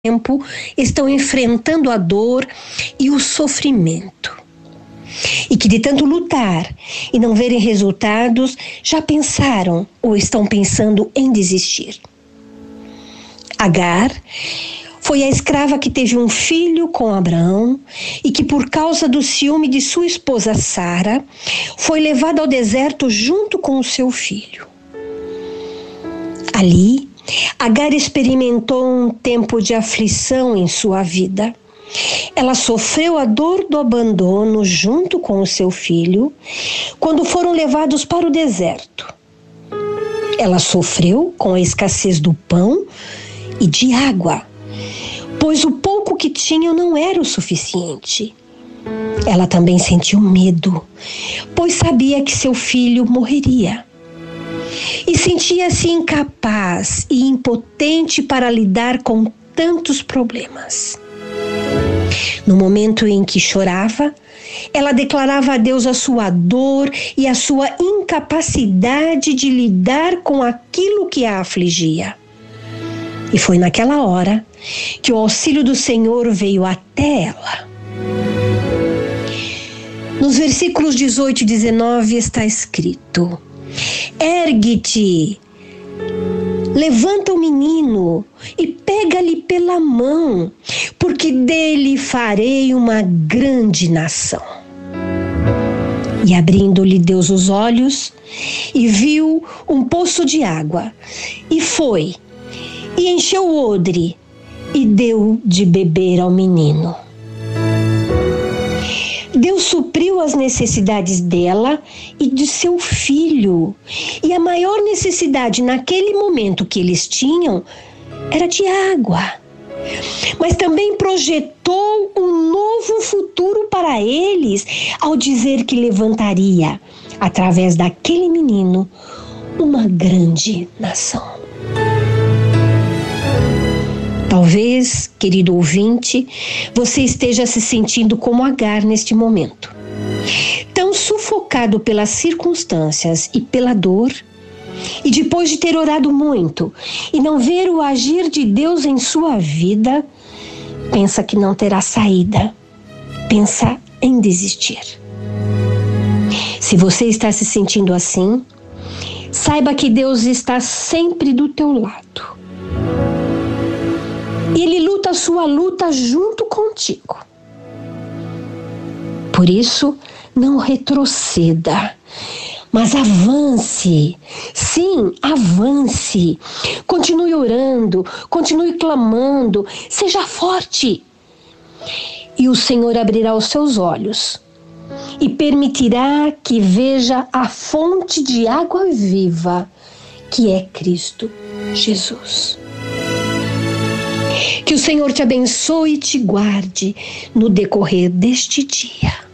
tempo estão enfrentando a dor e o sofrimento. E que de tanto lutar e não verem resultados, já pensaram ou estão pensando em desistir. Agar foi a escrava que teve um filho com Abraão e que, por causa do ciúme de sua esposa Sara, foi levada ao deserto junto com o seu filho. Ali, Agar experimentou um tempo de aflição em sua vida. Ela sofreu a dor do abandono junto com o seu filho quando foram levados para o deserto. Ela sofreu com a escassez do pão e de água, pois o pouco que tinham não era o suficiente. Ela também sentiu medo, pois sabia que seu filho morreria. E sentia-se incapaz e impotente para lidar com tantos problemas. No momento em que chorava, ela declarava a Deus a sua dor e a sua incapacidade de lidar com aquilo que a afligia. E foi naquela hora que o auxílio do Senhor veio até ela. Nos versículos 18 e 19 está escrito: Ergue-te, levanta o menino e pega-lhe pela mão, porque dele farei uma grande nação. E abrindo-lhe Deus os olhos, e viu um poço de água, e foi, e encheu o odre, e deu de beber ao menino. Deus supriu as necessidades dela e de seu filho. E a maior necessidade naquele momento que eles tinham era de água. Mas também projetou um novo futuro para eles ao dizer que levantaria, através daquele menino, uma grande nação. Talvez, querido ouvinte, você esteja se sentindo como Agar neste momento. Tão sufocado pelas circunstâncias e pela dor, e depois de ter orado muito e não ver o agir de Deus em sua vida, pensa que não terá saída, pensa em desistir. Se você está se sentindo assim, saiba que Deus está sempre do teu lado. E Ele luta a sua luta junto contigo. Por isso, não retroceda, mas avance. Sim, avance. Continue orando, continue clamando, seja forte. E o Senhor abrirá os seus olhos e permitirá que veja a fonte de água viva, que é Cristo Jesus. Que o Senhor te abençoe e te guarde no decorrer deste dia.